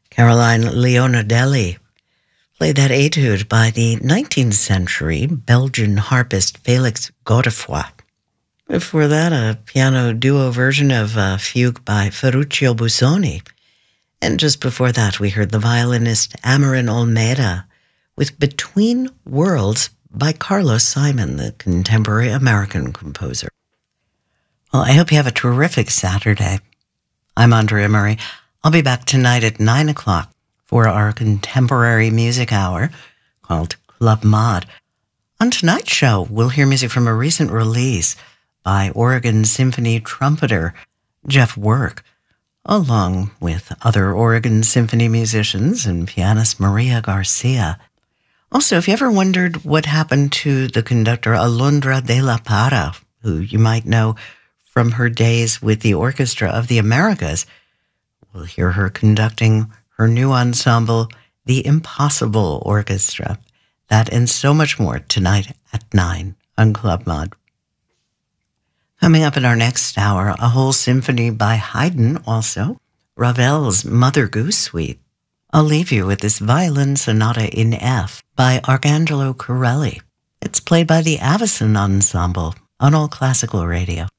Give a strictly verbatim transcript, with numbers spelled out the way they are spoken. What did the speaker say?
Caroline Leonardelli played that etude by the nineteenth century Belgian harpist Felix Godefroy. Before that, a piano duo version of a fugue by Ferruccio Busoni. And just before that, we heard the violinist Amarin Olmedo with Between Worlds by Carlos Simon, the contemporary American composer. Well, I hope you have a terrific Saturday. I'm Andrea Murray. I'll be back tonight at nine o'clock for our contemporary music hour called Club Mod. On tonight's show, we'll hear music from a recent release by Oregon Symphony trumpeter Jeff Work, along with other Oregon Symphony musicians and pianist Maria Garcia. Also, if you ever wondered what happened to the conductor Alondra de la Parra, who you might know from her days with the Orchestra of the Americas, we'll hear her conducting her new ensemble, the Impossible Orchestra. That and so much more tonight at nine on Club Mod. Coming up in our next hour, a whole symphony by Haydn also, Ravel's Mother Goose Suite. I'll leave you with this violin sonata in F by Arcangelo Corelli. It's played by the Avicen Ensemble on All Classical Radio.